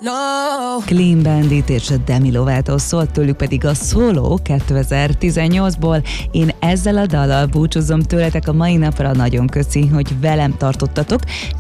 Clean Bandit és a Demi Lovato szólt, tőlük pedig a Solo 2018-ból. Én ezzel a dallal búcsúzom tőletek a mai napra, nagyon köszi, hogy velem tartottatok.